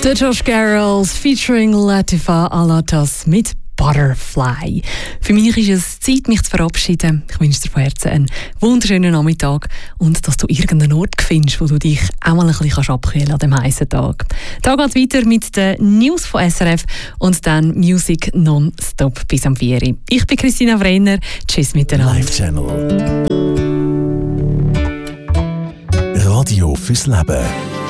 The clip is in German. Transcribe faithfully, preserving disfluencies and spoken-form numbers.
Der Josh Garrels featuring Latifah Alatas mit Butterfly. Für mich ist es Zeit, mich zu verabschieden. Ich wünsche dir von Herzen einen wunderschönen Nachmittag und dass du irgendeinen Ort findest, wo du dich auch mal ein bisschen abkühlen an diesem heißen Tag. Da geht es weiter mit den News von S R F und dann Musik nonstop bis am vier Uhr. Ich bin Christina Brenner. Tschüss miteinander. Live Channel. Radio fürs Leben.